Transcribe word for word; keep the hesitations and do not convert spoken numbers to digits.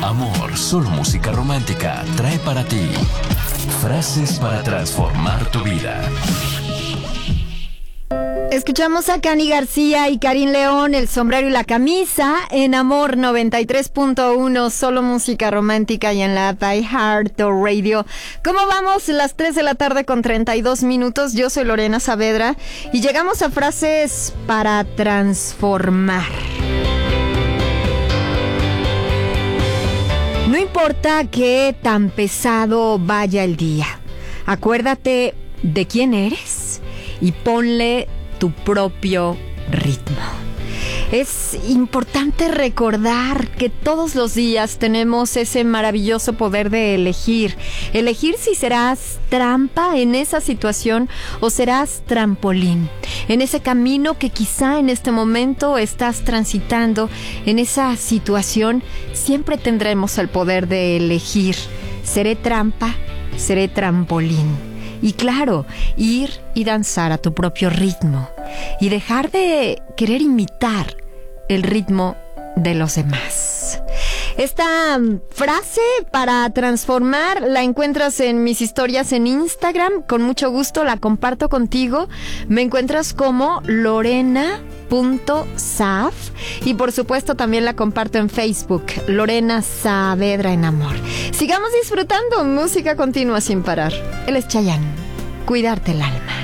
Amor, solo música romántica trae para ti frases para transformar tu vida. Escuchamos a Cani García y Karim León, El sombrero y la camisa, en Amor noventa y tres punto uno, solo música romántica, y en la iHeartRadio. ¿Cómo vamos? Las tres de la tarde con treinta y dos minutos. Yo soy Lorena Saavedra y llegamos a frases para transformar. No importa qué tan pesado vaya el día, acuérdate de quién eres y ponle tu propio ritmo. Es importante recordar que todos los días tenemos ese maravilloso poder de elegir. Elegir si serás trampa en esa situación o serás trampolín. En ese camino que quizá en este momento estás transitando, en esa situación, siempre tendremos el poder de elegir. ¿Seré trampa? ¿Seré trampolín? Y claro, ir y danzar a tu propio ritmo y dejar de querer imitar el ritmo de los demás. Esta frase para transformar la encuentras en mis historias en Instagram. Con mucho gusto la comparto contigo. Me encuentras como Lorena punto Saaf y por supuesto también la comparto en Facebook, Lorena Saavedra en Amor. Sigamos disfrutando música continua sin parar. Él es Chayanne. Cuidarte el alma.